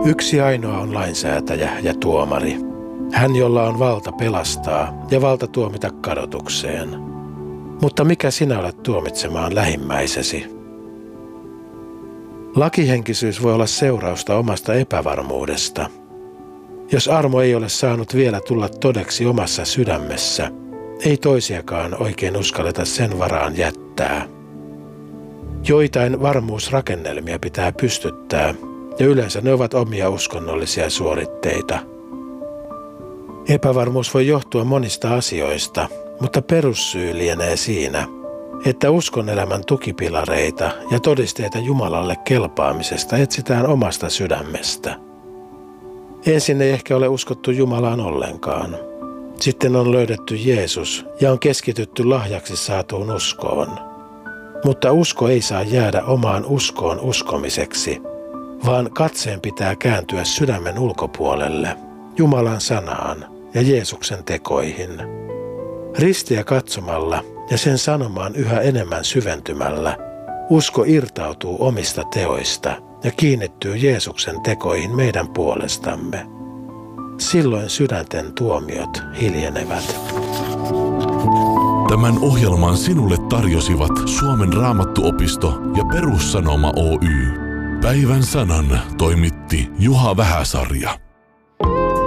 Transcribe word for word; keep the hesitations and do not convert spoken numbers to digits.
Yksi ainoa on lainsäätäjä ja tuomari. Hän, jolla on valta pelastaa ja valta tuomita kadotukseen. Mutta mikä sinä olet tuomitsemaan lähimmäisesi? Lakihenkisyys voi olla seurausta omasta epävarmuudesta. Jos armo ei ole saanut vielä tulla todeksi omassa sydämessä, ei toisiakaan oikein uskalleta sen varaan jättää. Joitain varmuusrakennelmia pitää pystyttää, ja yleensä ne ovat omia uskonnollisia suoritteita. Epävarmuus voi johtua monista asioista, mutta perussyy lienee siinä, että uskonelämän tukipilareita ja todisteita Jumalalle kelpaamisesta etsitään omasta sydämestä. Ensin ei ehkä ole uskottu Jumalaan ollenkaan. Sitten on löydetty Jeesus ja on keskitytty lahjaksi saatuun uskoon. Mutta usko ei saa jäädä omaan uskoon uskomiseksi, vaan katseen pitää kääntyä sydämen ulkopuolelle, Jumalan sanaan ja Jeesuksen tekoihin. Ristiä katsomalla ja sen sanomaan yhä enemmän syventymällä, usko irtautuu omista teoista ja kiinnittyy Jeesuksen tekoihin meidän puolestamme. Silloin sydänten tuomiot hiljenevät. Tämän ohjelman sinulle tarjosivat Suomen Raamattuopisto ja Perussanoma Oy. Päivän sanan toimitti Juha Vähäsarja.